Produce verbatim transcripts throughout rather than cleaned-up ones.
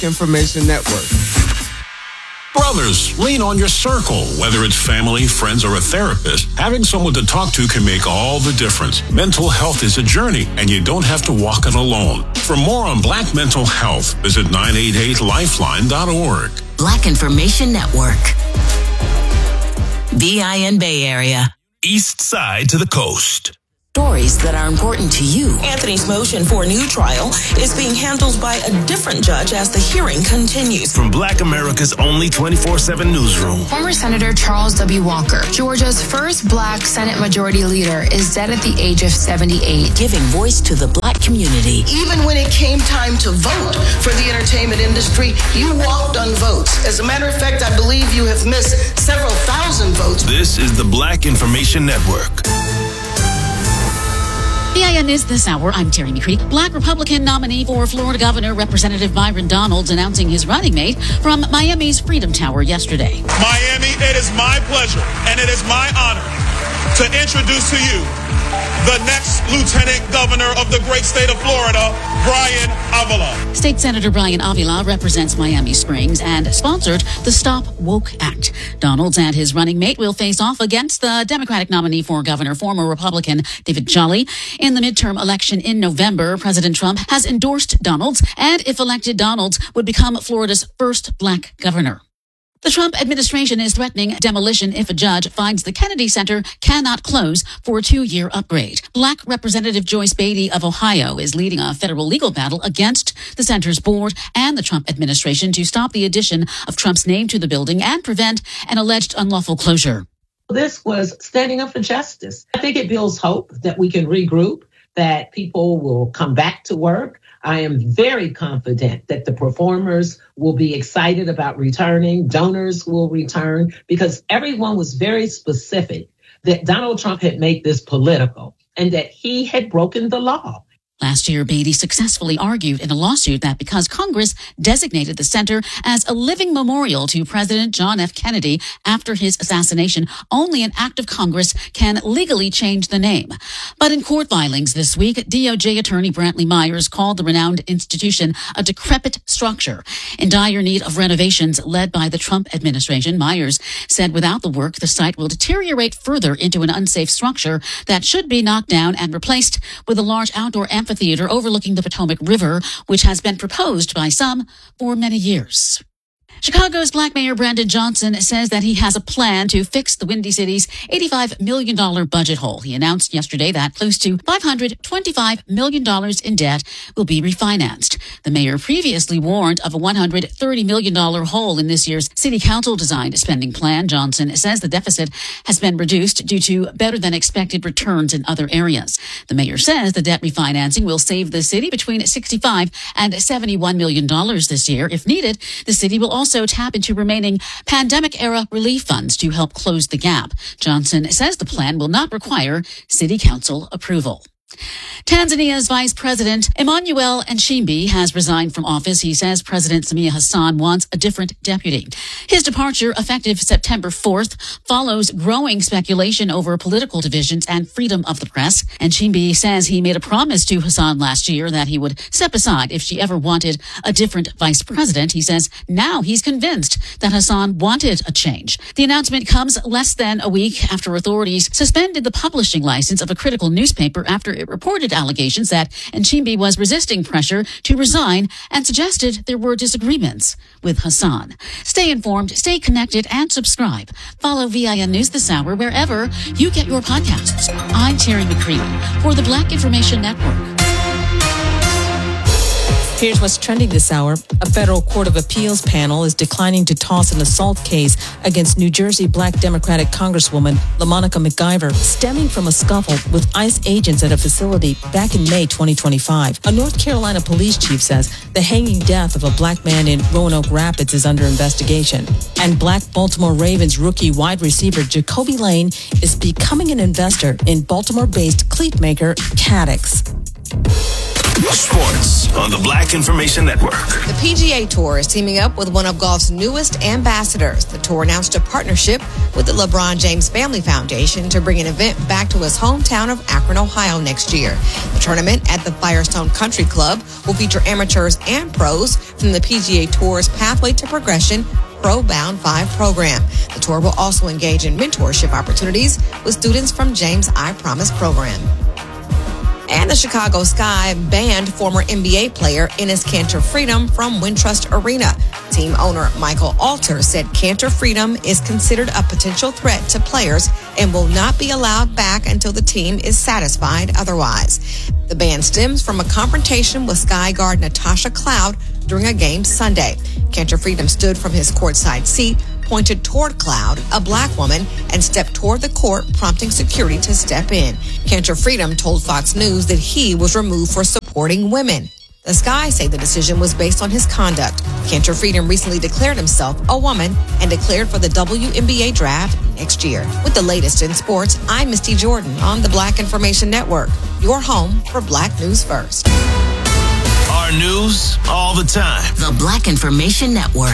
Information Network. Brothers, lean on your circle. Whether it's family, friends, or a therapist, having someone to talk to can make all the difference. Mental health is a journey, and you don't have to walk it alone. For more on Black mental health, visit nine eight eight lifeline dot org. Black Information Network. B I N Bay Area. East side to the coast. Stories that are important to you. Anthony's motion for a new trial is being handled by a different judge as the hearing continues. From Black America's only twenty-four seven newsroom. Former Senator Charles W. Walker, Georgia's first Black Senate Majority Leader, is dead at the age of seventy-eight. Giving voice to the Black community. Even when it came time to vote for the entertainment industry, you walked on votes. As a matter of fact, I believe you have missed several thousand votes. This is the Black Information Network. B I N News this hour. I'm Terry McCree. Black Republican nominee for Florida Governor Representative Byron Donalds announcing his running mate from Miami's Freedom Tower yesterday. Miami, it is my pleasure and it is my honor to introduce to you the next Lieutenant Governor of the great state of Florida, Brian Avila. State Senator Brian Avila represents Miami Springs and sponsored the Stop Woke Act. Donalds and his running mate will face off against the Democratic nominee for governor, former Republican David Jolly. In the midterm election in November, President Trump has endorsed Donalds, and if elected, Donalds would become Florida's first Black governor. The Trump administration is threatening demolition if a judge finds the Kennedy Center cannot close for a two-year upgrade. Black Representative Joyce Beatty of Ohio is leading a federal legal battle against the center's board and the Trump administration to stop the addition of Trump's name to the building and prevent an alleged unlawful closure. This was standing up for justice. I think it builds hope that we can regroup, that people will come back to work. I am very confident that the performers will be excited about returning, donors will return, because everyone was very specific that Donald Trump had made this political and that he had broken the law. Last year, Beatty successfully argued in a lawsuit that because Congress designated the center as a living memorial to President John F. Kennedy after his assassination, only an act of Congress can legally change the name. But in court filings this week, D O J attorney Brantley Myers called the renowned institution a decrepit structure in dire need of renovations led by the Trump administration. Myers said without the work, the site will deteriorate further into an unsafe structure that should be knocked down and replaced with a large outdoor amphitheater Theater overlooking the Potomac River, which has been proposed by some for many years. Chicago's Black Mayor Brandon Johnson says that he has a plan to fix the Windy City's eighty-five million dollars budget hole. He announced yesterday that close to five hundred twenty-five million dollars in debt will be refinanced. The mayor previously warned of a one hundred thirty million dollars hole in this year's city council designed spending plan. Johnson says the deficit has been reduced due to better than expected returns in other areas. The mayor says the debt refinancing will save the city between sixty-five and seventy-one million dollars this year. If needed, the city will also also tap into remaining pandemic-era relief funds to help close the gap. Johnson says the plan will not require city council approval. Tanzania's Vice President Emmanuel Nchimbi has resigned from office. He says President Samia Hassan wants a different deputy. His departure, effective September fourth, follows growing speculation over political divisions and freedom of the press. Nchimbi says he made a promise to Hassan last year that he would step aside if she ever wanted a different vice president. He says now he's convinced that Hassan wanted a change. The announcement comes less than a week after authorities suspended the publishing license of a critical newspaper after it reported allegations that Nchimbi was resisting pressure to resign and suggested there were disagreements with Hassan. Stay informed, stay connected, and subscribe. Follow V I N News this hour wherever you get your podcasts. I'm Terry McCree for the Black Information Network. Here's what's trending this hour. A federal court of appeals panel is declining to toss an assault case against New Jersey Black Democratic Congresswoman LaMonica McIver, stemming from a scuffle with ICE agents at a facility back in May twenty twenty-five. A North Carolina police chief says the hanging death of a black man in Roanoke Rapids is under investigation. And Black Baltimore Ravens rookie wide receiver Jacoby Lane is becoming an investor in Baltimore-based cleat maker Caddix. Sports on the Black Information Network. The P G A Tour is teaming up with one of golf's newest ambassadors. The tour announced a partnership with the LeBron James Family Foundation to bring an event back to his hometown of Akron, Ohio next year. The tournament at the Firestone Country Club will feature amateurs and pros from the P G A Tour's Pathway to Progression Pro Bound five program. The tour will also engage in mentorship opportunities with students from James I Promise program. And the Chicago Sky banned former N B A player Enes Kanter Freedom from Wintrust Arena. Team owner Michael Alter said Kanter Freedom is considered a potential threat to players and will not be allowed back until the team is satisfied otherwise. The ban stems from a confrontation with Sky guard Natasha Cloud during a game Sunday. Kanter Freedom stood from his courtside seat, pointed toward Cloud, a black woman, and stepped toward the court, prompting security to step in. Kanter Freedom told Fox News that he was removed for supporting women. The Sky say the decision was based on his conduct. Kanter Freedom recently declared himself a woman and declared for the W N B A draft next year. With the latest in sports, I'm Misty Jordan on the Black Information Network, your home for Black News First. Our news all the time. The Black Information Network.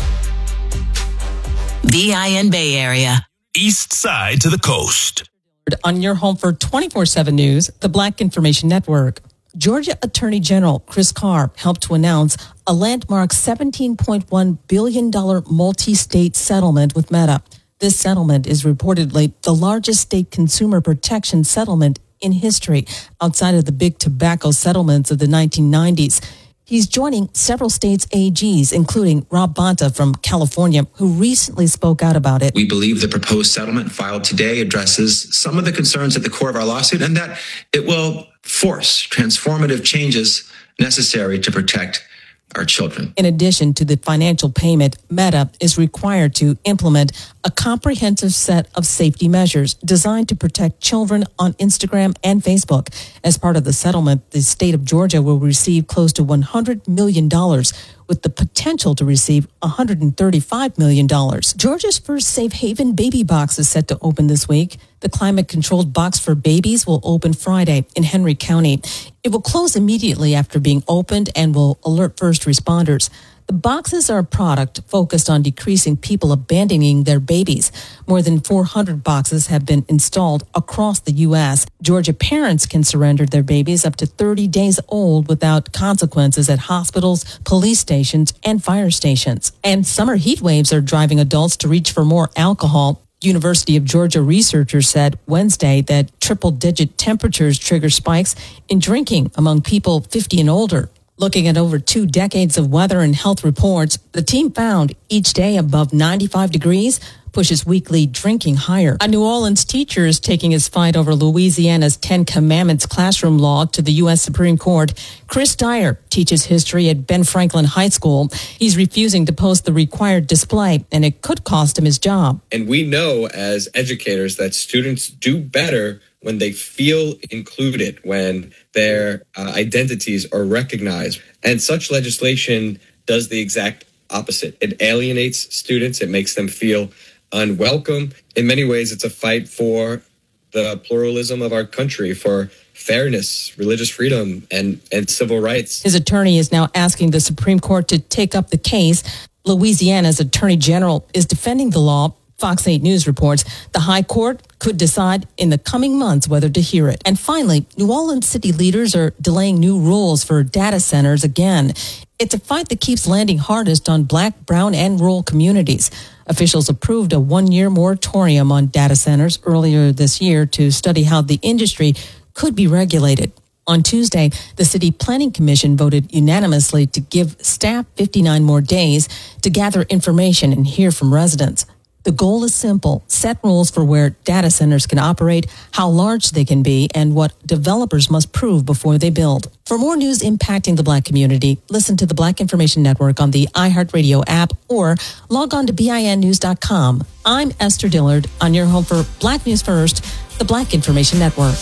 V I N Bay Area. East side to the coast. On your home for twenty-four seven News, the Black Information Network. Georgia Attorney General Chris Carr helped to announce a landmark seventeen point one billion dollars multi-state settlement with Meta. This settlement is reportedly the largest state consumer protection settlement in history, outside of the big tobacco settlements of the nineteen nineties. He's joining several states' A Gs, including Rob Bonta from California, who recently spoke out about it. We believe the proposed settlement filed today addresses some of the concerns at the core of our lawsuit and that it will force transformative changes necessary to protect our children. In addition to the financial payment, Meta is required to implement a comprehensive set of safety measures designed to protect children on Instagram and Facebook. As part of the settlement, the state of Georgia will receive close to one hundred million dollars, with the potential to receive one hundred thirty-five million dollars. Georgia's first Safe Haven baby box is set to open this week. The climate-controlled box for babies will open Friday in Henry County. It will close immediately after being opened and will alert first responders. The boxes are a product focused on decreasing people abandoning their babies. More than four hundred boxes have been installed across the U S. Georgia parents can surrender their babies up to thirty days old without consequences at hospitals, police stations, and fire stations. And summer heat waves are driving adults to reach for more alcohol. University of Georgia researchers said Wednesday that triple-digit temperatures trigger spikes in drinking among people fifty and older. Looking at over two decades of weather and health reports, the team found each day above ninety-five degrees pushes weekly drinking higher. A New Orleans teacher is taking his fight over Louisiana's Ten Commandments classroom law to the U S Supreme Court. Chris Dyer teaches history at Ben Franklin High School. He's refusing to post the required display, and it could cost him his job. And we know as educators that students do better when they feel included, when their uh, identities are recognized. And such legislation does the exact opposite. It alienates students. It makes them feel unwelcome. In many ways, it's a fight for the pluralism of our country, for fairness, religious freedom, and, and civil rights. His attorney is now asking the Supreme Court to take up the case. Louisiana's Attorney General is defending the law. Fox eight News reports the High Court could decide in the coming months whether to hear it. And finally, New Orleans city leaders are delaying new rules for data centers again. It's a fight that keeps landing hardest on Black, brown, and rural communities. Officials approved a one-year moratorium on data centers earlier this year to study how the industry could be regulated. On Tuesday, the City Planning Commission voted unanimously to give staff fifty-nine more days to gather information and hear from residents. The goal is simple: set rules for where data centers can operate, how large they can be, and what developers must prove before they build. For more news impacting the Black community, listen to the Black Information Network on the iHeartRadio app or log on to B I N news dot com. I'm Esther Dillard on your home for Black News First, the Black Information Network.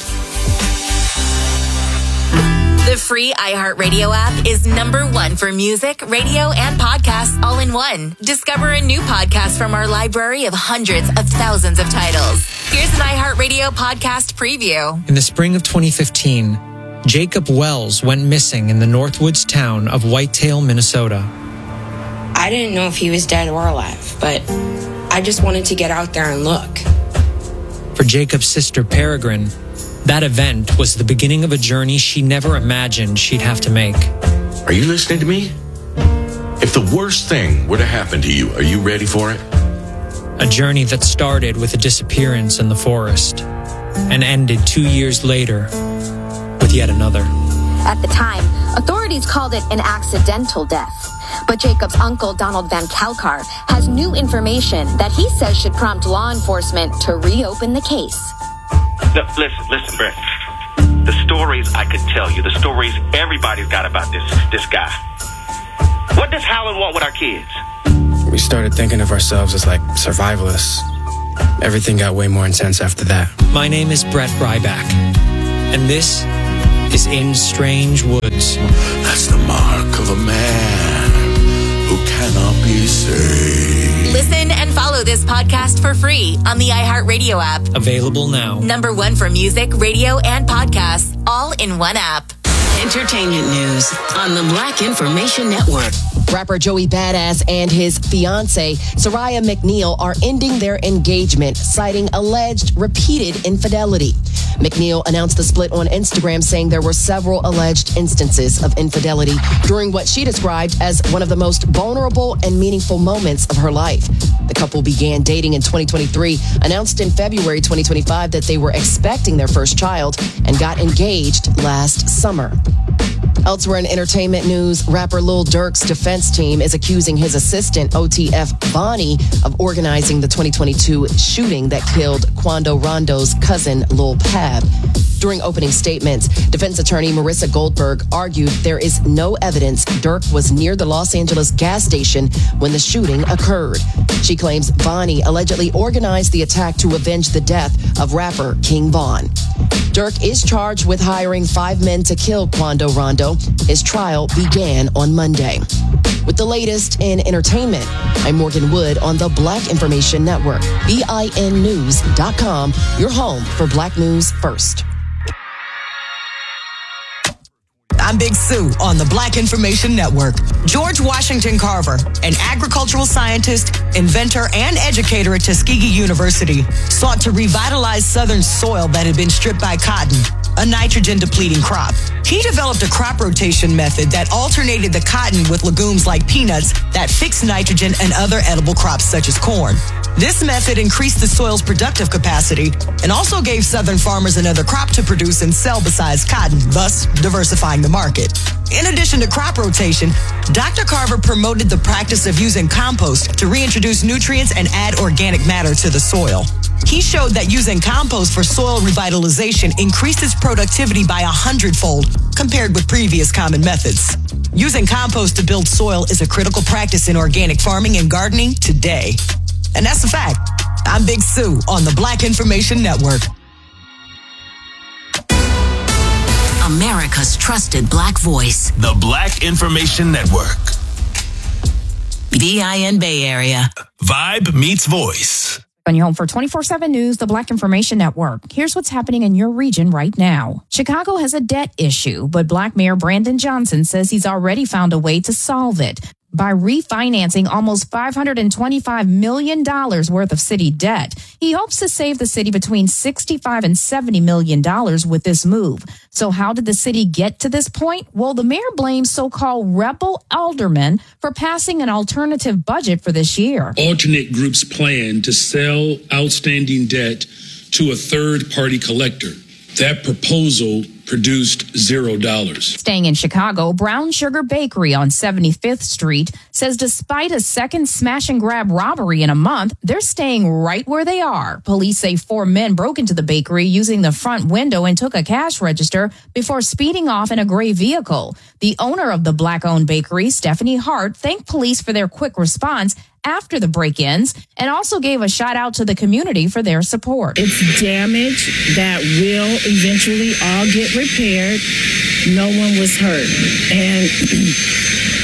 The free iHeartRadio app is number one for music, radio, and podcasts all in one. Discover a new podcast from our library of hundreds of thousands of titles. Here's an iHeartRadio podcast preview. In the spring of twenty fifteen, Jacob Wells went missing in the Northwoods town of Whitetail, Minnesota. I didn't know if he was dead or alive, but I just wanted to get out there and look. For Jacob's sister, Peregrine, that event was the beginning of a journey she never imagined she'd have to make. Are you listening to me? If the worst thing were to happen to you, are you ready for it? A journey that started with a disappearance in the forest and ended two years later with yet another. At the time, authorities called it an accidental death. But Jacob's uncle, Donald Van Kalkar, has new information that he says should prompt law enforcement to reopen the case. No, listen, listen, Brett. The stories I could tell you, the stories everybody's got about this, this guy. What does Howland want with our kids? We started thinking of ourselves as like survivalists. Everything got way more intense after that. My name is Brett Ryback, and this is In Strange Woods. That's the mark of a man who cannot be saved. Listen and follow this podcast for free on the iHeartRadio app. Available now. Number one for music, radio, and podcasts, all in one app. Entertainment news on the Black Information Network. Rapper Joey Badass and his fiancée, Soraya McNeil, are ending their engagement, citing alleged repeated infidelity. McNeil announced the split on Instagram, saying there were several alleged instances of infidelity during what she described as one of the most vulnerable and meaningful moments of her life. The couple began dating in twenty twenty-three, announced in February twenty twenty-five that they were expecting their first child, and got engaged last summer. Elsewhere in entertainment news, rapper Lil Durk's defense team is accusing his assistant, O T F Bonnie, of organizing the twenty twenty-two shooting that killed Quando Rondo's cousin, Lil Pab. During opening statements, defense attorney Marissa Goldberg argued there is no evidence Durk was near the Los Angeles gas station when the shooting occurred. She claims Bonnie allegedly organized the attack to avenge the death of rapper King Von. Durk is charged with hiring five men to kill Quando Rondo. His trial began on Monday. With the latest in entertainment, I'm Morgan Wood on the Black Information Network, B I N news dot com, your home for Black News First. I'm Big Sue on the Black Information Network. George Washington Carver, an agricultural scientist, inventor, and educator at Tuskegee University, sought to revitalize Southern soil that had been stripped by cotton, a nitrogen-depleting crop. He developed a crop rotation method that alternated the cotton with legumes like peanuts that fix nitrogen and other edible crops such as corn. This method increased the soil's productive capacity and also gave Southern farmers another crop to produce and sell besides cotton, thus diversifying the market. In addition to crop rotation, Doctor Carver promoted the practice of using compost to reintroduce nutrients and add organic matter to the soil. He showed that using compost for soil revitalization increased its productivity by a hundredfold compared with previous common methods. Using compost to build soil is a critical practice in organic farming and gardening today. And that's a fact. I'm Big Sue on the Black Information Network. America's trusted Black voice. The Black Information Network. B I N Bay Area. Vibe meets voice. On your home for twenty-four seven News, the Black Information Network. Here's what's happening in your region right now. Chicago has a debt issue, but Black Mayor Brandon Johnson says he's already found a way to solve it by refinancing almost five hundred twenty-five million dollars worth of city debt. He hopes to save the city between sixty-five and seventy million dollars with this move. So how did the city get to this point? Well, the mayor blames so-called rebel aldermen for passing an alternative budget for this year. Alternate groups plan to sell outstanding debt to a third-party collector. That proposal produced zero dollars. Staying in Chicago, Brown Sugar Bakery on seventy-fifth Street says despite a second smash and grab robbery in a month, they're staying right where they are. Police say four men broke into the bakery using the front window and took a cash register before speeding off in a gray vehicle. The owner of the Black-owned bakery, Stephanie Hart, thanked police for their quick response after the break-ins and also gave a shout out to the community for their support. It's damage that will eventually all get repaired. No one was hurt. And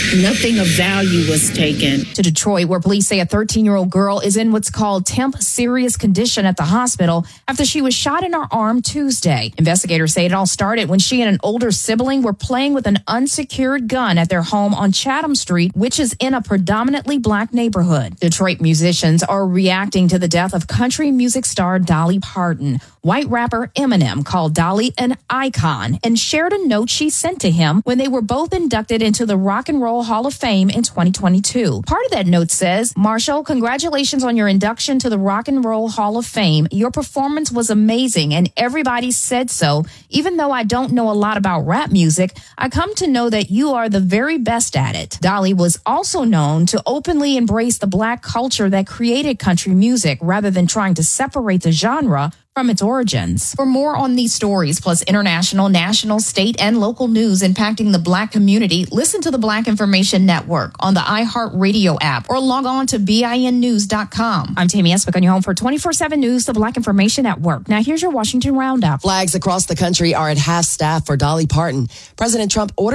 nothing of value was taken. To Detroit, where police say a thirteen-year-old girl is in what's called temp serious condition at the hospital after she was shot in her arm Tuesday. Investigators say it all started when she and an older sibling were playing with an unsecured gun at their home on Chatham Street, which is in a predominantly black neighborhood. Detroit musicians are reacting to the death of country music star Dolly Parton. White rapper Eminem called Dolly an icon and shared a note she sent to him when they were both inducted into the Rock and Roll Hall of Fame in twenty twenty-two. Part of that note says, "Marshall, congratulations on your induction to the Rock and Roll Hall of Fame. Your performance was amazing and everybody said so. Even though I don't know a lot about rap music, I come to know that you are the very best at it." Dolly was also known to openly embrace the black culture that created country music rather than trying to separate the genre from its origins. For more on these stories, plus international, national, state, and local news impacting the black community, listen to the Black Information Network on the iHeartRadio app or log on to B I N news dot com. I'm Tammy Esbick on your home for twenty-four seven News, the Black Information Network. Now here's your Washington Roundup. Flags across the country are at half staff for Dolly Parton. President Trump ordered